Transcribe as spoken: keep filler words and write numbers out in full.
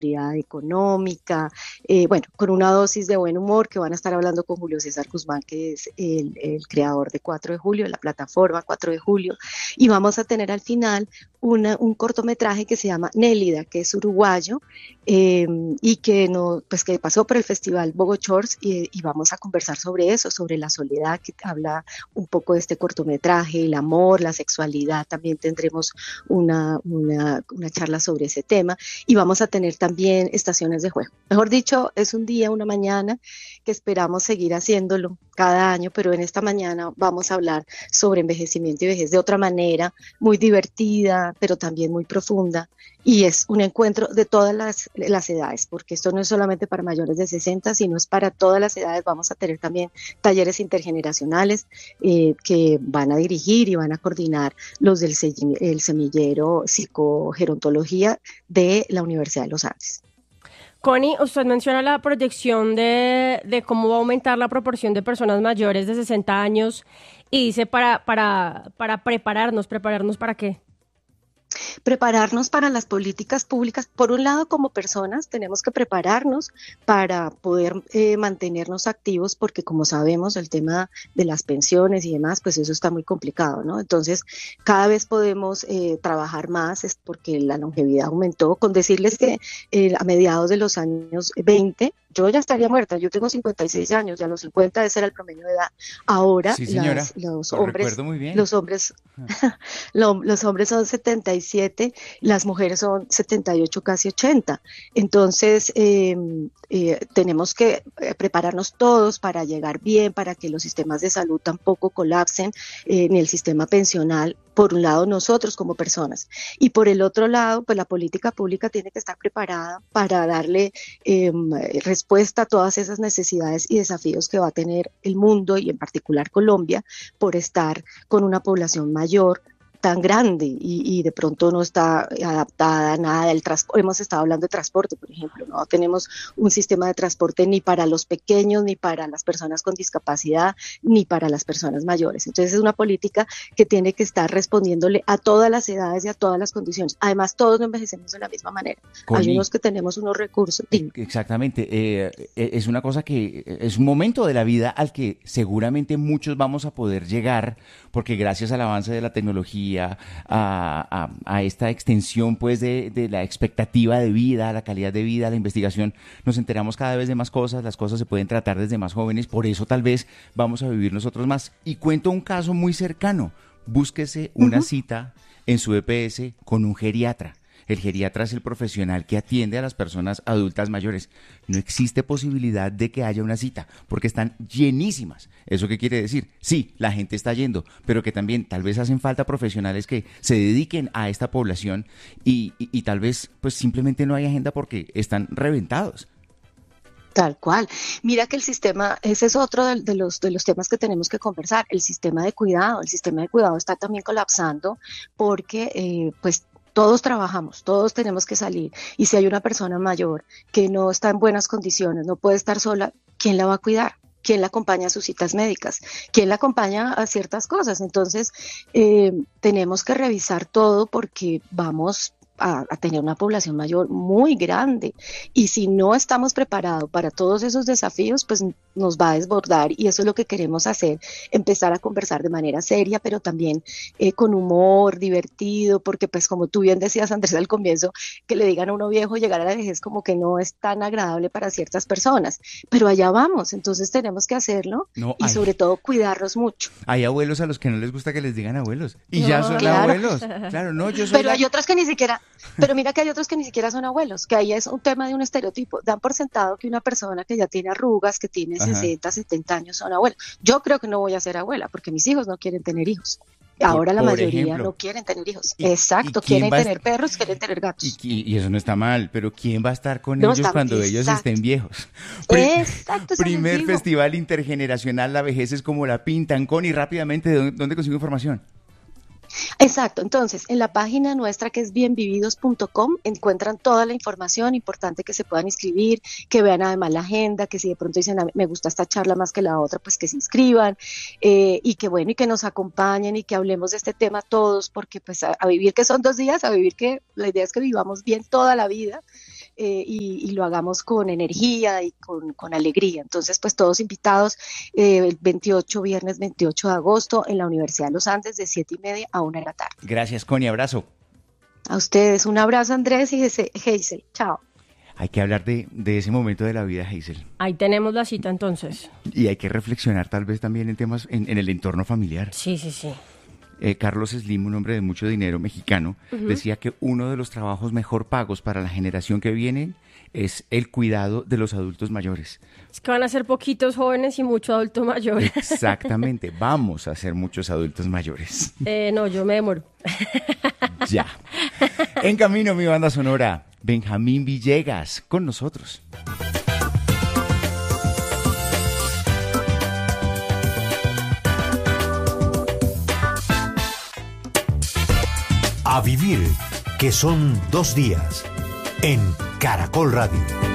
económica, eh, bueno, con una dosis de buen humor que van a estar hablando con Julio César Guzmán, que es el, el creador de cuatro de julio, la plataforma cuatro de julio, y vamos a tener al final una, un cortometraje que se llama Nélida, que es uruguayo, eh, y que, no, pues que pasó por el Festival Bogochors, y, y vamos a conversar sobre eso, sobre la soledad, que habla un poco de este cortometraje, el amor, la sexualidad, también tendremos una, una, una charla sobre ese tema, y vamos a tener también estaciones de juego. Mejor dicho, es un día, una mañana que esperamos seguir haciéndolo cada año, pero en esta mañana vamos a hablar sobre envejecimiento y vejez de otra manera, muy divertida, pero también muy profunda, y es un encuentro de todas las, las edades, porque esto no es solamente para mayores de sesenta, sino es para todas las edades. Vamos a tener también talleres intergeneracionales eh, que van a dirigir y van a coordinar los del el semillero psicogerontología de la Universidad de los Andes. Connie, usted menciona la proyección de, de cómo va a aumentar la proporción de personas mayores de sesenta años y dice para, para, para prepararnos, ¿prepararnos para qué? Prepararnos para las políticas públicas. Por un lado, como personas, tenemos que prepararnos para poder eh, mantenernos activos, porque como sabemos, el tema de las pensiones y demás, pues eso está muy complicado, ¿no? Entonces, cada vez podemos eh, trabajar más, es porque la longevidad aumentó. Con decirles que eh, a mediados de los años veinte, yo ya estaría muerta, yo tengo cincuenta y seis años, ya a los cincuenta ese era el promedio de edad. Ahora sí, señora, las, los lo hombres, recuerdo muy bien. los hombres, lo, los hombres son setenta y siete, las mujeres son setenta y ocho, casi ochenta. Entonces eh, eh, tenemos que prepararnos todos para llegar bien, para que los sistemas de salud tampoco colapsen, eh, ni el sistema pensional. Por un lado, nosotros como personas, y por el otro lado, pues la política pública tiene que estar preparada para darle eh, respuesta a todas esas necesidades y desafíos que va a tener el mundo, y en particular Colombia, por estar con una población mayor tan grande y, y de pronto no está adaptada a nada del transporte. Hemos estado hablando de transporte, por ejemplo, no tenemos un sistema de transporte ni para los pequeños, ni para las personas con discapacidad, ni para las personas mayores. Entonces es una política que tiene que estar respondiéndole a todas las edades y a todas las condiciones. Además, todos no envejecemos de la misma manera. Connie, hay unos que tenemos unos recursos. Dime. Exactamente, eh, es una cosa que es un momento de la vida al que seguramente muchos vamos a poder llegar, porque gracias al avance de la tecnología, A, a, a esta extensión pues de, de la expectativa de vida, la calidad de vida, la investigación, nos enteramos cada vez de más cosas, las cosas se pueden tratar desde más jóvenes, por eso tal vez vamos a vivir nosotros más. Y cuento un caso muy cercano, búsquese una uh-huh. cita en su E P S con un geriatra. El geriatra es el profesional que atiende a las personas adultas mayores. No existe posibilidad de que haya una cita, porque están llenísimas. ¿Eso qué quiere decir? Sí, la gente está yendo, pero que también tal vez hacen falta profesionales que se dediquen a esta población y, y, y tal vez pues simplemente no hay agenda porque están reventados. Tal cual. Mira que el sistema, ese es otro de, de, los, de los temas que tenemos que conversar, el sistema de cuidado. El sistema de cuidado está también colapsando porque eh, pues todos trabajamos, todos tenemos que salir, y si hay una persona mayor que no está en buenas condiciones, no puede estar sola, ¿quién la va a cuidar? ¿Quién la acompaña a sus citas médicas? ¿Quién la acompaña a ciertas cosas? Entonces, eh, tenemos que revisar todo porque vamos a, a tener una población mayor muy grande, y si no estamos preparados para todos esos desafíos, pues nos va a desbordar, y eso es lo que queremos hacer, empezar a conversar de manera seria, pero también eh, con humor, divertido, porque pues como tú bien decías, Andrés, al comienzo, que le digan a uno viejo llegar a la vejez como que no es tan agradable para ciertas personas, pero allá vamos, entonces tenemos que hacerlo, no, y hay, sobre todo cuidarnos mucho. Hay abuelos a los que no les gusta que les digan abuelos, y no, ya son claro. abuelos, claro, no, yo soy pero la... hay otros que ni siquiera, pero mira que hay otros que ni siquiera son abuelos, que ahí es un tema de un estereotipo, dan por sentado que una persona que ya tiene arrugas, que tiene Ajá. sesenta, setenta años son abuelos. Yo creo que no voy a ser abuela porque mis hijos no quieren tener hijos. Ahora por, la mayoría ejemplo. no quieren tener hijos. ¿Y, Exacto, ¿y quieren tener est- perros, quieren tener gatos. Y, y eso no está mal, pero ¿quién va a estar con no, ellos está, cuando exacto. ellos estén viejos? Exacto. Primer Festival Intergeneracional La Vejez es como la pintan. Connie, rápidamente, ¿de dónde, dónde consigo información? Exacto, entonces en la página nuestra que es bienvividos punto com encuentran toda la información, importante que se puedan inscribir, que vean además la agenda, que si de pronto dicen me gusta esta charla más que la otra, pues que se inscriban, eh, y que bueno, y que nos acompañen y que hablemos de este tema todos, porque pues a, a vivir que son dos días, a vivir que la idea es que vivamos bien toda la vida. eh, y, y lo hagamos con energía y con, con alegría. Entonces, pues todos invitados eh, el veintiocho, viernes veintiocho de agosto en la Universidad de los Andes de siete y media a una de la tarde. Gracias, Connie, abrazo. A ustedes, un abrazo, Andrés y Hazel. Chao. Hay que hablar de, de ese momento de la vida, Hazel. Ahí tenemos la cita entonces. Y hay que reflexionar tal vez también en temas, en, en el entorno familiar. Sí, sí, sí. Eh, Carlos Slim, un hombre de mucho dinero mexicano, uh-huh. decía que uno de los trabajos mejor pagos para la generación que viene es el cuidado de los adultos mayores. Es que van a ser poquitos jóvenes y mucho adulto mayor. Exactamente, vamos a ser muchos adultos mayores. Eh, no, yo me demoro. Ya. En camino, mi banda sonora, Benjamín Villegas, con nosotros. A vivir, que son dos días, en Caracol Radio.